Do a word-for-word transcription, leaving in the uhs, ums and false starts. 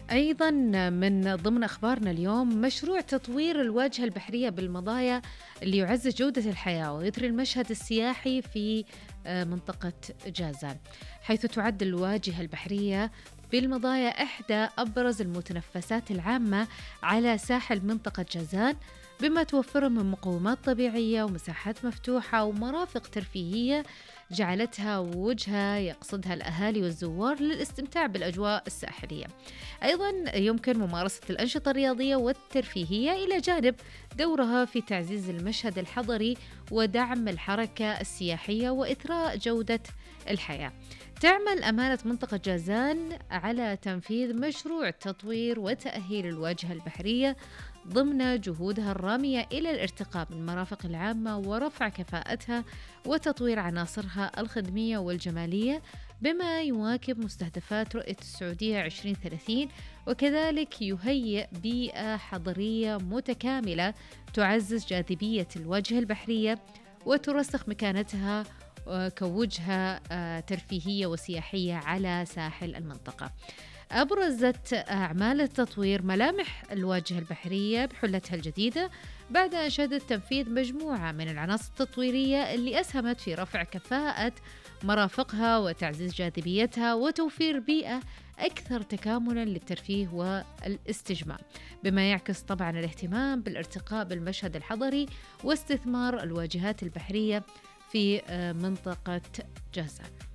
أيضا من ضمن أخبارنا اليوم مشروع تطوير الواجهة البحرية بالمضايا اللي يعزز جودة الحياة ويثري المشهد السياحي في آه، منطقة جازان، حيث تعد الواجهة البحرية بالمضايا إحدى أبرز المتنفسات العامة على ساحل منطقة جازان، بما توفره من مقومات طبيعية ومساحات مفتوحة ومرافق ترفيهية جعلتها وجهة يقصدها الأهالي والزوار للاستمتاع بالأجواء الساحلية. أيضا يمكن ممارسة الأنشطة الرياضية والترفيهية إلى جانب دورها في تعزيز المشهد الحضري ودعم الحركة السياحية وإثراء جودة الحياة. تعمل أمانة منطقة جازان على تنفيذ مشروع تطوير وتأهيل الواجهة البحرية ضمن جهودها الرامية إلى الارتقاء بالمرافق العامة ورفع كفاءتها وتطوير عناصرها الخدمية والجمالية، بما يواكب مستهدفات رؤية السعودية عشرين ثلاثين، وكذلك يهيئ بيئة حضرية متكاملة تعزز جاذبية الواجهة البحرية وترسخ مكانتها آه، كوجهة آه، ترفيهية وسياحية على ساحل المنطقة. أبرزت أعمال التطوير ملامح الواجهة البحرية بحلتها الجديدة بعد أن شهدت تنفيذ مجموعة من العناصر التطويرية اللي أسهمت في رفع كفاءة مرافقها وتعزيز جاذبيتها وتوفير بيئة أكثر تكاملاً للترفيه والاستجمام، بما يعكس طبعاً الاهتمام بالارتقاء بالمشهد الحضري واستثمار الواجهات البحرية في آه، منطقة جازان.